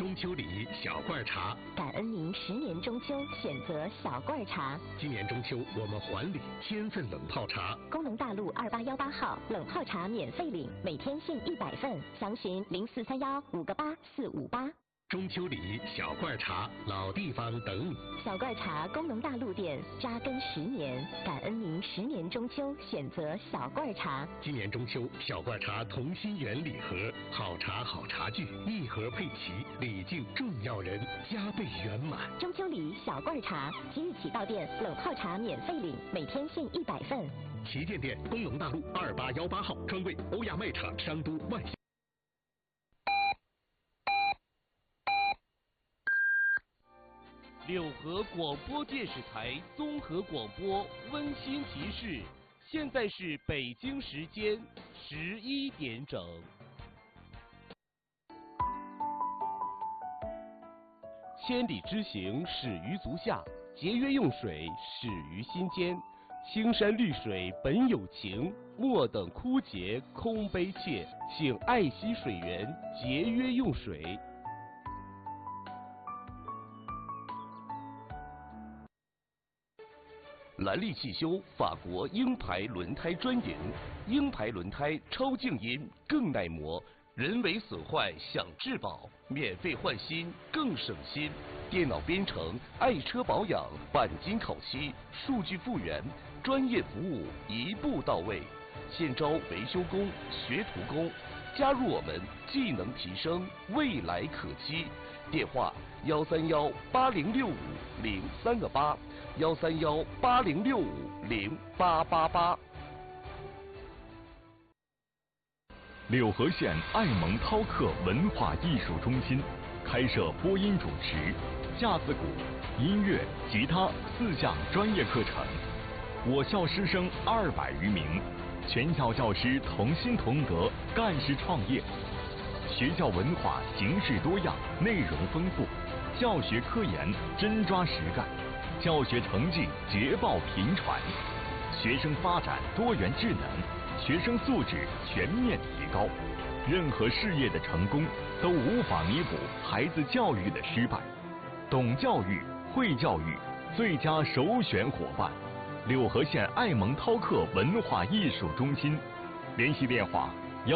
中秋礼小罐茶， 感恩您10年中秋选择小罐茶。 今年中秋我们还礼1000份冷泡茶。 功能大路2818号冷泡茶免费领，每天限100份，详询0431-58458。 中秋礼小罐茶，老地方等你。 小罐茶功能大路店扎根10年，感恩您10年中秋选择小罐茶。 今年中秋小罐茶同心圆礼盒，好茶好茶具，一盒配齐，礼敬重要人，加倍圆满。 中秋礼小罐茶，即日起到店冷泡茶免费领，每天限100份。 旗舰店工农大路2818号，专柜欧亚卖场商都万象。 六合广播电视台综合广播温馨提示：现在是北京时间11点整。千里之行始于足下，节约用水始于心间。青山绿水本有情，莫等枯竭空悲切。请爱惜水源，节约用水。蓝力汽修法国鹰牌轮胎专营，鹰牌轮胎超静音更耐磨，人为损坏享质保，免费换新更省心。电脑编程，爱车保养，钣金烤漆，数据复原，专业服务一步到位。现招维修工、学徒工，加入我们，技能提升，未来可期。电话131-8065-038，131-8065-0888。 柳河县爱蒙涛克文化艺术中心开设播音主持、架子鼓、音乐、吉他4项专业课程。我校师生200余名，全校教师同心同德，干事创业。学校文化形式多样，内容丰富，教学科研真抓实干，教学成绩捷报频传，学生发展多元智能，学生素质全面提高。任何事业的成功都无法弥补孩子教育的失败，懂教育、会教育，最佳首选伙伴。柳河县爱蒙涛克文化艺术中心，联系电话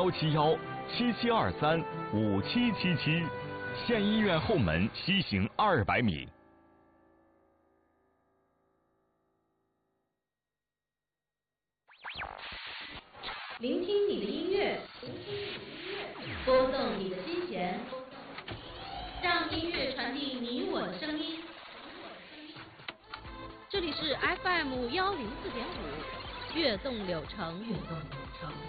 171-7723-5777，县医院后门西行200米。 聆听你的音乐，播送你的心弦，让音乐传递你我的声音。这里是 FM104.5，悦动柳城。